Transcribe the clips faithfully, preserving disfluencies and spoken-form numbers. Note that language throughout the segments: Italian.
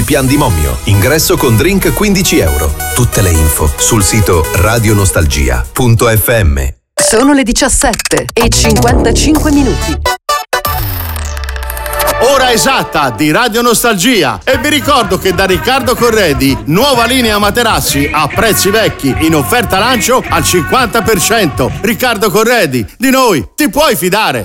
il Pian di Momio. Ingresso con drink quindici euro. Tutte le info sul sito radionostalgia punto effe emme. Sono le diciassette e cinquantacinque minuti. Ora esatta di Radio Nostalgia, e vi ricordo che da Riccardo Corredi nuova linea materassi a prezzi vecchi in offerta lancio al cinquanta per cento. Riccardo Corredi, di noi ti puoi fidare.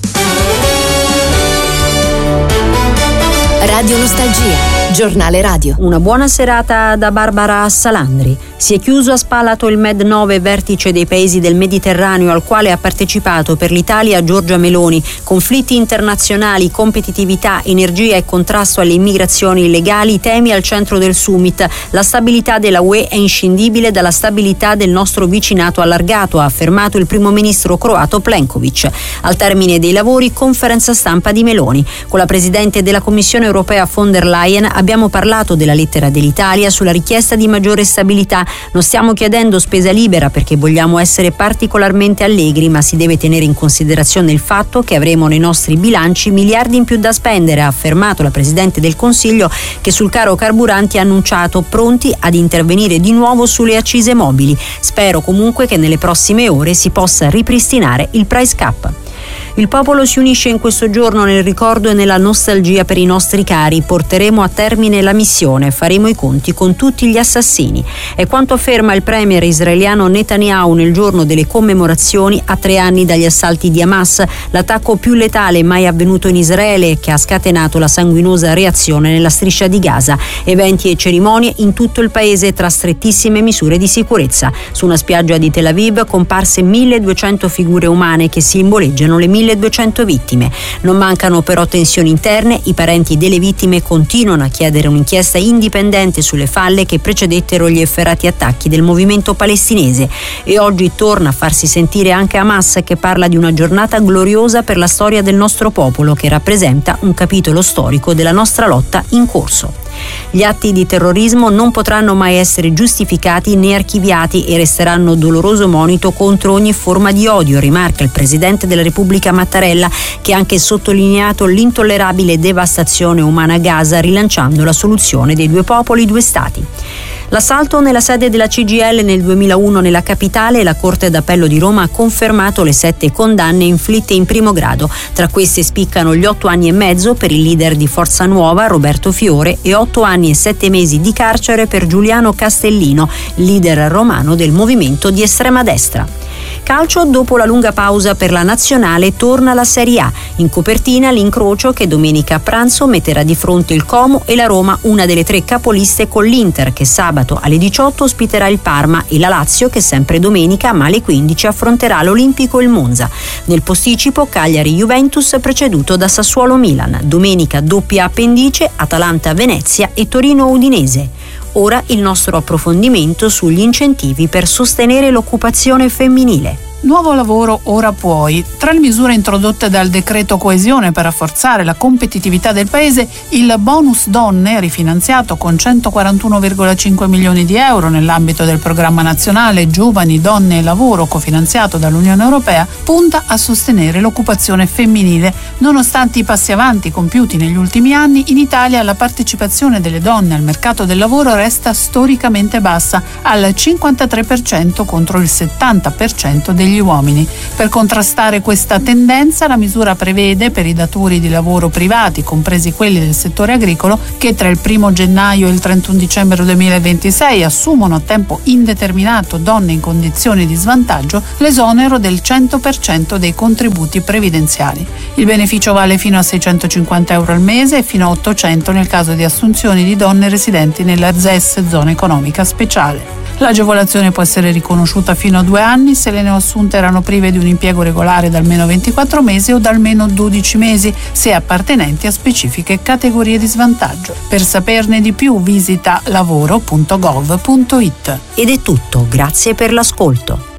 Radio Nostalgia, giornale radio. Una buona serata da Barbara Salandri. Si è chiuso a Spalato il Med nove, vertice dei paesi del Mediterraneo, al quale ha partecipato per l'Italia Giorgia Meloni. Conflitti internazionali, competitività, energia e contrasto alle immigrazioni illegali, temi al centro del summit. La stabilità della U E è inscindibile dalla stabilità del nostro vicinato allargato, ha affermato il primo ministro croato Plenković. Al termine dei lavori, conferenza stampa di Meloni. Con la presidente della Commissione europea von der Leyen abbiamo parlato della lettera dell'Italia sulla richiesta di maggiore stabilità. Non stiamo chiedendo spesa libera perché vogliamo essere particolarmente allegri, ma si deve tenere in considerazione il fatto che avremo nei nostri bilanci miliardi in più da spendere, ha affermato la Presidente del Consiglio, che sul caro carburanti ha annunciato pronti ad intervenire di nuovo sulle accise mobili. Spero comunque che nelle prossime ore si possa ripristinare il price cap. Il popolo si unisce in questo giorno nel ricordo e nella nostalgia per i nostri cari. Porteremo a termine la missione, faremo i conti con tutti gli assassini. È quanto afferma il premier israeliano Netanyahu nel giorno delle commemorazioni a tre anni dagli assalti di Hamas, l'attacco più letale mai avvenuto in Israele, che ha scatenato la sanguinosa reazione nella striscia di Gaza. Eventi e cerimonie in tutto il paese tra strettissime misure di sicurezza. Su una spiaggia di Tel Aviv comparse milleduecento figure umane che simboleggiano le milleduecento vittime. Non mancano però tensioni interne. I parenti delle vittime continuano a chiedere un'inchiesta indipendente sulle falle che precedettero gli efferati attacchi del movimento palestinese. E oggi torna a farsi sentire anche Hamas, che parla di una giornata gloriosa per la storia del nostro popolo, che rappresenta un capitolo storico della nostra lotta in corso. Gli atti di terrorismo non potranno mai essere giustificati né archiviati e resteranno doloroso monito contro ogni forma di odio, rimarca il presidente della Repubblica Mattarella, che ha anche sottolineato l'intollerabile devastazione umana a Gaza, rilanciando la soluzione dei due popoli, due stati. L'assalto nella sede della C G I L nel duemilauno nella capitale, la Corte d'Appello di Roma ha confermato le sette condanne inflitte in primo grado. Tra queste spiccano gli otto anni e mezzo per il leader di Forza Nuova, Roberto Fiore, e otto anni e sette mesi di carcere per Giuliano Castellino, leader romano del movimento di estrema destra. Calcio, dopo la lunga pausa per la nazionale, torna la Serie A. In copertina l'incrocio che domenica a pranzo metterà di fronte il Como e la Roma, una delle tre capoliste, con l'Inter che sabato alle diciotto ospiterà il Parma e la Lazio che sempre domenica ma alle quindici affronterà l'Olimpico e il Monza. Nel posticipo Cagliari-Juventus preceduto da Sassuolo-Milan. Domenica doppia appendice Atalanta-Venezia e Torino-Udinese. Ora il nostro approfondimento sugli incentivi per sostenere l'occupazione femminile. Nuovo lavoro ora puoi. Tra le misure introdotte dal decreto coesione per rafforzare la competitività del paese, il bonus donne, rifinanziato con centoquarantuno virgola cinque milioni di euro nell'ambito del programma nazionale Giovani, Donne e Lavoro, cofinanziato dall'Unione Europea, punta a sostenere l'occupazione femminile. Nonostante i passi avanti compiuti negli ultimi anni, in Italia la partecipazione delle donne al mercato del lavoro resta storicamente bassa, al cinquantatré per cento contro il settanta per cento degli uomini. Per contrastare questa tendenza, la misura prevede per i datori di lavoro privati, compresi quelli del settore agricolo, che tra il primo gennaio e il trentuno dicembre duemilaventisei assumono a tempo indeterminato donne in condizioni di svantaggio, l'esonero del cento per cento dei contributi previdenziali. Il beneficio vale fino a seicentocinquanta euro al mese e fino a ottocento nel caso di assunzioni di donne residenti nella Z E S, zona economica speciale. L'agevolazione può essere riconosciuta fino a due anni se le neoassunte erano prive di un impiego regolare da almeno ventiquattro mesi o da almeno dodici mesi, se appartenenti a specifiche categorie di svantaggio. Per saperne di più visita lavoro punto gov punto it. Ed è tutto, grazie per l'ascolto.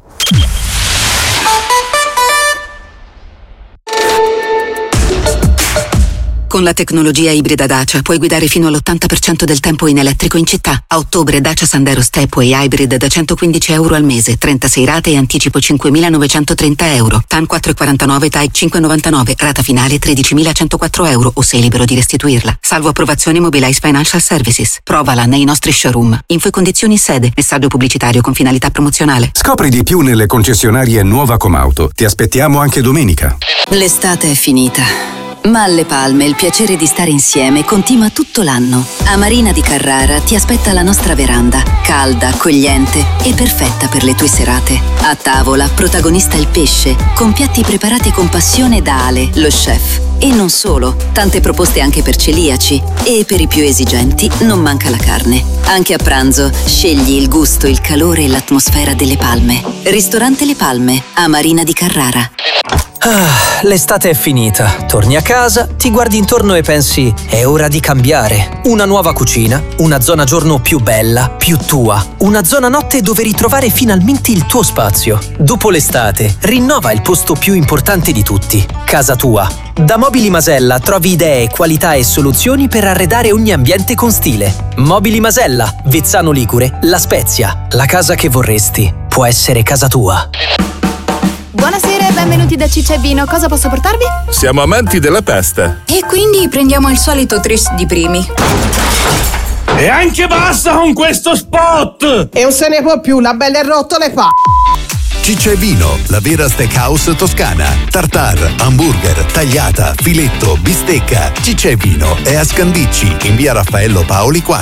Con la tecnologia ibrida Dacia puoi guidare fino all'ottanta per cento del tempo in elettrico in città. A ottobre Dacia Sandero Stepway Hybrid da centoquindici euro al mese, trentasei rate e anticipo cinquemilanovecentotrenta euro. T A N quattro virgola quarantanove, T A I cinque virgola novantanove, rata finale tredicimilacentoquattro euro o sei libero di restituirla. Salvo approvazione Mobilize Financial Services. Provala nei nostri showroom. Info e condizioni in sede. Messaggio pubblicitario con finalità promozionale. Scopri di più nelle concessionarie Nuova Comauto. Ti aspettiamo anche domenica. L'estate è finita, ma alle Palme il piacere di stare insieme continua tutto l'anno. A Marina di Carrara ti aspetta la nostra veranda, calda, accogliente e perfetta per le tue serate. A tavola, protagonista il pesce, con piatti preparati con passione da Ale, lo chef. E non solo, tante proposte anche per celiaci. E per i più esigenti non manca la carne. Anche a pranzo, scegli il gusto, il calore e l'atmosfera delle Palme. Ristorante Le Palme, a Marina di Carrara. Ah, l'estate è finita. Torni a casa, ti guardi intorno e pensi: è ora di cambiare. Una nuova cucina, una zona giorno più bella, più tua. Una zona notte dove ritrovare finalmente il tuo spazio. Dopo l'estate, rinnova il posto più importante di tutti: casa tua. Da Mobili Masella trovi idee, qualità e soluzioni per arredare ogni ambiente con stile. Mobili Masella, Vezzano Ligure, La Spezia. La casa che vorresti può essere casa tua. Buonasera e benvenuti da Ciccia e Vino. Cosa posso portarvi? Siamo amanti della pasta. E quindi prendiamo il solito tris di primi. E anche basta con questo spot! E non se ne può più, la bella è rotto le pa... Ciccia e Vino, la vera steakhouse toscana. Tartar, hamburger, tagliata, filetto, bistecca. Ciccia e Vino è a Scandicci, in via Raffaello Paoli quattro.